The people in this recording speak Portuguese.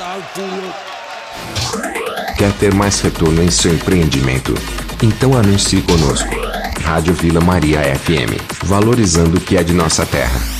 Quer ter mais retorno em seu empreendimento? Então anuncie conosco. Rádio Vila Maria FM, valorizando o que é de nossa terra.